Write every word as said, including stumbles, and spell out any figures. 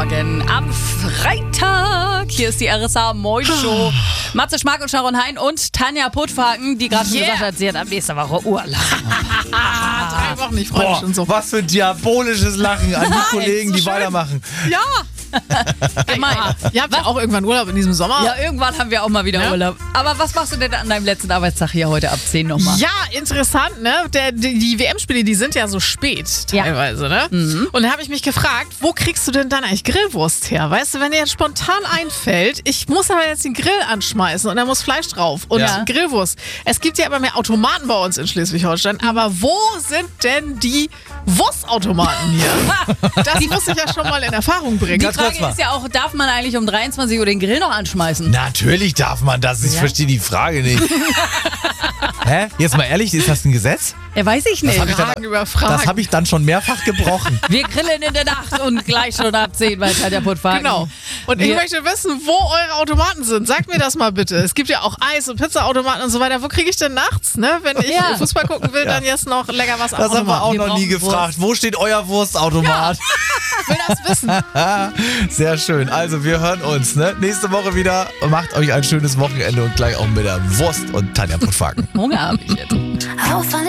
Morgen am Freitag. Hier ist die R S A Moin Show. Matze Schmack und Sharon Hein und Tanja Puttfaken, die gerade schon Yeah. gesagt hat, sie hat ab nächster Woche Urlaub. Drei Wochen, ich freue mich schon so. Was für ein diabolisches Lachen an die Kollegen, so die schön. weitermachen. Ja, Gemein. ihr habt ja auch irgendwann Urlaub in diesem Sommer. Ja, irgendwann haben wir auch mal wieder Ja. Urlaub. Aber was machst du denn an deinem letzten Arbeitstag hier heute ab zehn nochmal? Ja, interessant, ne? Der, die, die W M-Spiele, die sind ja so spät Ja. teilweise, ne? Und da habe ich mich gefragt, wo kriegst du denn dann eigentlich Grillwurst her? Weißt du, wenn dir jetzt spontan einfällt, ich muss aber jetzt den Grill anschmeißen und da muss Fleisch drauf und Ja. Grillwurst. Es gibt ja immer mehr Automaten bei uns in Schleswig-Holstein, aber wo sind denn die Wurstautomaten hier? Das muss ich ja schon mal in Erfahrung bringen. Die Ganz kurz Frage mal. ist ja auch, darf man eigentlich um dreiundzwanzig Uhr den Grill noch anschmeißen? Natürlich darf man das. Ich Ja. verstehe die Frage nicht. Hä? Jetzt mal ehrlich, ist das ein Gesetz? Ja, weiß ich nicht. hab ich dann- Fragen über Fragen. Das habe ich dann schon mehrfach gebrochen. Wir grillen in der Nacht und gleich schon ab zehn bei Tanja Puttfaken. Genau. Und ich Wir- möchte wissen, wo eure Automaten sind. Sagt mir das mal bitte. Es gibt ja auch Eis- und Pizzaautomaten und so weiter. Wo kriege ich denn nachts, ne? Wenn ich Ja. Fußball gucken will, dann jetzt noch lecker was am Das haben wir Automaten. auch Wir noch nie brauchen gefragt. Wo steht euer Wurstautomat? Ich will das wissen. Sehr schön. Also wir hören uns ne? nächste Woche wieder. Macht euch ein schönes Wochenende und gleich auch mit der Wurst und Tanja Puttfaken. Hunger habe ich jetzt. Auf alle